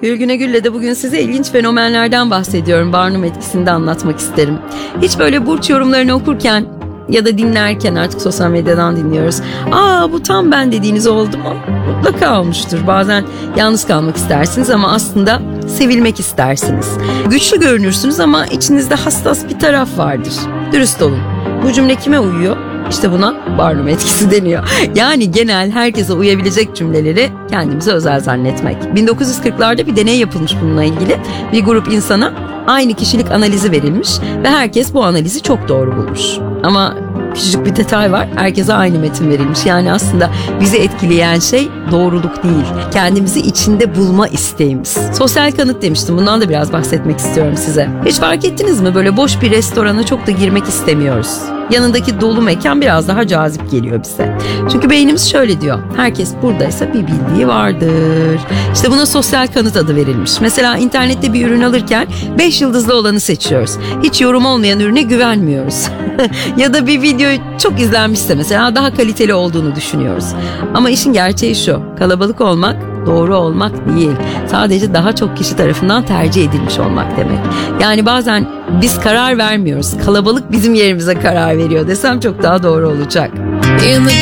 Gülgüne Gül'le de bugün size ilginç fenomenlerden bahsediyorum. Barnum etkisini de anlatmak isterim. Hiç böyle burç yorumlarını okurken ya da dinlerken, artık sosyal medyadan dinliyoruz, bu tam ben dediğiniz oldu mu? Mutlaka olmuştur. Bazen yalnız kalmak istersiniz ama aslında sevilmek istersiniz. Güçlü görünürsünüz ama içinizde hassas bir taraf vardır. Dürüst olun. Bu cümle kime uyuyor? İşte buna Barnum etkisi deniyor. Yani genel, herkese uyabilecek cümleleri kendimize özel zannetmek. 1940'larda bir deney yapılmış bununla ilgili. Bir grup insana aynı kişilik analizi verilmiş ve herkes bu analizi çok doğru bulmuş. Ama küçücük bir detay var. Herkese aynı metin verilmiş. Yani aslında bizi etkileyen şey doğruluk değil, kendimizi içinde bulma isteğimiz. Sosyal kanıt demiştim. Bundan da biraz bahsetmek istiyorum size. Hiç fark ettiniz mi? Böyle boş bir restorana çok da girmek istemiyoruz. Yanındaki dolu mekan biraz daha cazip geliyor bize. Çünkü beynimiz şöyle diyor: herkes buradaysa bir bildiği vardır. İşte buna sosyal kanıt adı verilmiş. Mesela internette bir ürün alırken 5 yıldızlı olanı seçiyoruz. Hiç yorum olmayan ürüne güvenmiyoruz. Ya da bir video çok izlenmişse mesela daha kaliteli olduğunu düşünüyoruz. Ama işin gerçeği şu: kalabalık olmak doğru olmak değil. Sadece daha çok kişi tarafından tercih edilmiş olmak demek. Yani bazen biz karar vermiyoruz. Kalabalık bizim yerimize karar veriyor desem çok daha doğru olacak.